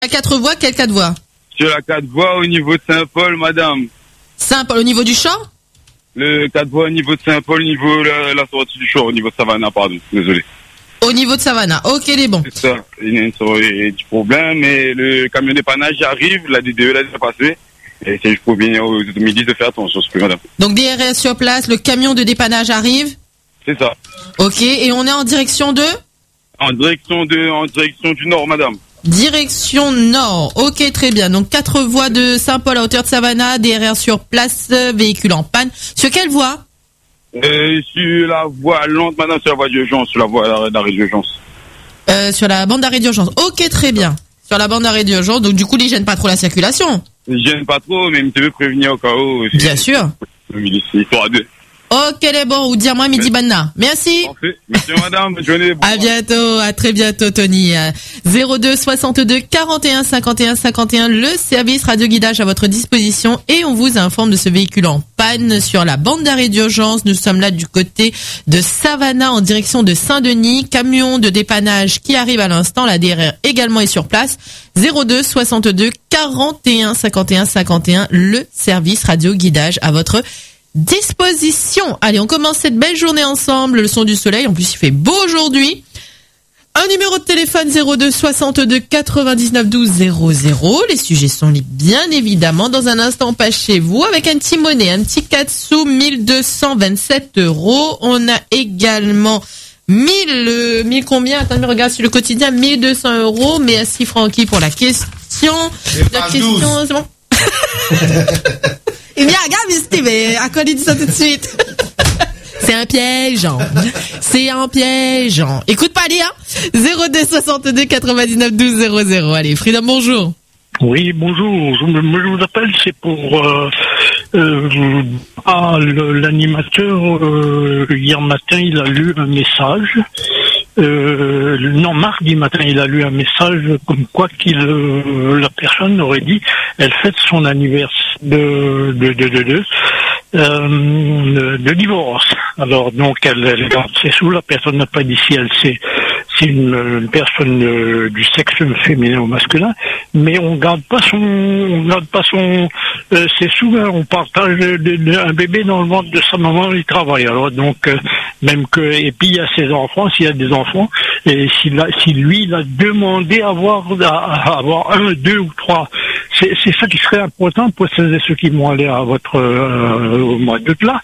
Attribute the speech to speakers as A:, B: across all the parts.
A: À 4 voies, quelle 4 voies?
B: Sur la 4 voies au niveau de Saint-Paul, madame.
A: Saint-Paul, au niveau du champ?
B: Le 4 voies au niveau de Saint-Paul, au niveau de la sortie du champ, au niveau de Savannah, pardon, désolé.
A: Au niveau de Savannah, ok, les bons.
B: C'est ça, il y a du problème, et le camion dépannage arrive, la DDE l'a déjà passé, et c'est juste pour bien aux midi de faire attention, s'il vous plaît, madame.
A: Donc DRS sur place, le camion de dépannage arrive?
B: C'est ça.
A: Ok, et on est en direction de?
B: En direction du nord, madame.
A: Direction nord, ok, très bien. Donc 4 voies de Saint-Paul à hauteur de Savannah, DRR sur place, véhicule en panne. Sur quelle voie?
B: Sur la voie lente, madame, sur la voie d'urgence, sur la voie d'arrêt d'urgence.
A: Sur la bande d'arrêt d'urgence, ok, très bien. Sur la bande d'arrêt d'urgence, donc du coup, il gêne pas trop la circulation.
B: Il gêne pas trop, mais il te veut prévenir au cas où.
A: Bien sûr.
B: Histoire de...
A: Ok, les bons, ou dire moi midi banna. Merci.
B: Parfait. Merci madame, bonne journée.
A: À bientôt, à très bientôt Tony. 02 62 41 51 51, le service radio guidage à votre disposition et on vous informe de ce véhicule en panne sur la bande d'arrêt d'urgence. Nous sommes là du côté de Savannah en direction de Saint-Denis. Camion de dépannage qui arrive à l'instant, la DRR également est sur place. 02 62 41 51 51, le service radio guidage à votre disposition. Allez, on commence cette belle journée ensemble, le son du soleil, en plus il fait beau aujourd'hui. Un numéro de téléphone 02 62 99 12 00. Les sujets sont libres, bien évidemment. Dans un instant, pas chez vous, avec un petit monnaie, un petit 4 sous, 1227 €. On a également 1000 combien? Attends, regarde sur le quotidien, 1200 €, mais à 6 francs pour la question. La question, c'est bon. Eh bien, regarde, Steve, à quoi il dit ça tout de suite? C'est un piège. C'est un piège. Écoute pas, Ali, 02 62 99 12 00. Allez, Freedom, bonjour.
C: Oui, bonjour. Je vous appelle, c'est pour l'animateur. Hier matin, il a lu un message. Mardi matin, il a lu un message comme quoi la personne aurait dit, elle fête son anniversaire de divorce. Alors donc elle garde ses sous, la personne n'a pas dit si elle c'est une personne du sexe féminin ou masculin, mais on garde pas ses sous, hein, on partage un bébé dans le ventre de sa maman, il travaille. Alors donc même que, et puis il y a ses enfants, s'il y a des enfants, et si lui il a demandé à avoir 1, 2 ou 3, c'est ça qui serait important pour celles et ceux qui vont aller à votre au mois d'août là,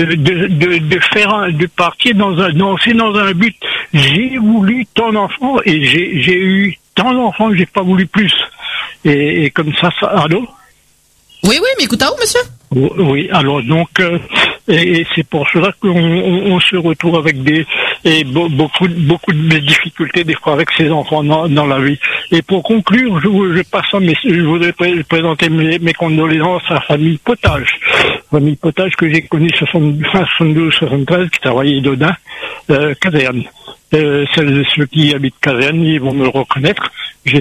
C: de partir dans un but. J'ai voulu tant d'enfants et j'ai eu tant d'enfants que j'ai pas voulu plus. Et comme ça, allô?
A: Oui, mais écoute à où, monsieur?
C: Oui, alors donc, et c'est pour cela qu'on se retrouve avec beaucoup de difficultés des fois avec ses enfants dans la vie. Et pour conclure, je voudrais présenter mes condoléances à la famille Potage. Famille Potage que j'ai connue 72-73, qui travaillait Dodin, caserne. Celles et ceux qui habitent caserne, ils vont me reconnaître.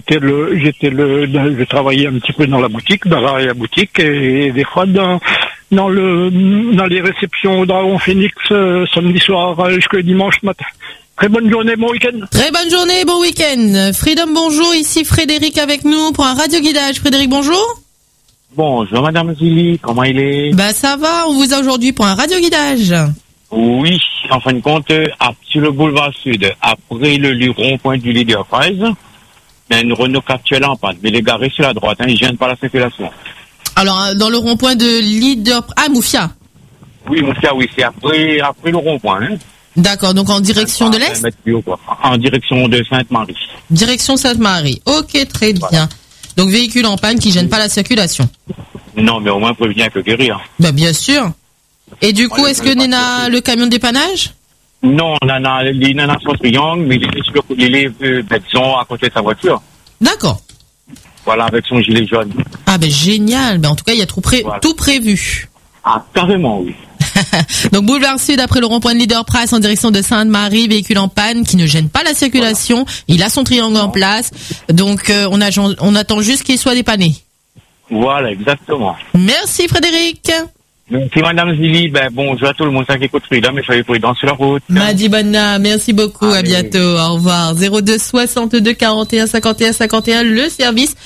C: Je travaillais un petit peu dans la boutique, dans l'arrière-boutique, et des fois dans les réceptions au Dragon Phoenix, samedi soir jusqu'au dimanche matin. Très bonne journée, bon week-end.
A: Très bonne journée, bon week-end. Freedom, bonjour. Ici Frédéric avec nous pour un radio guidage. Frédéric, bonjour.
D: Bonjour, madame Zili. Comment il est?
A: Ça va. On vous a aujourd'hui pour un radio guidage.
D: Oui, en fin de compte, sur le boulevard Sud, après le rond-point du Leader Prize, il y a une Renault actuelle en panne. Mais les garés sur la droite, ils gênent pas la circulation. Alors,
A: dans le rond-point de Leader... Ah, Moufia.
D: Oui, Moufia, oui, c'est après le rond-point. Hein.
A: D'accord, donc en direction de l'Est?
D: En direction de Sainte-Marie.
A: Direction Sainte-Marie. Ok, très bien. Voilà. Donc, véhicule en panne qui gêne pas la circulation.
D: Non, mais au moins prévenir que guérir.
A: Bien sûr. Et du coup, est-ce que Nena, le camion de dépannage?
D: Non, les nanas sont triangles, mais il est disons, à côté de sa voiture.
A: D'accord.
D: Voilà, avec son gilet jaune.
A: Ah génial. En tout cas, il y a tout prévu.
D: Ah, carrément, oui.
A: Donc, boulevard Sud, après le rond-point de Leader Price, en direction de Sainte-Marie, véhicule en panne, qui ne gêne pas la circulation. Voilà. Il a son triangle en place. Donc, on attend juste qu'il soit dépanné.
D: Voilà, exactement.
A: Merci, Frédéric.
D: Merci Madame Zili, bonjour à tout le monde qui écoute là, mais soyez prudents sur la route.
A: Madi Banna, merci beaucoup, à bientôt, au revoir. 02 62 41 51 51, le service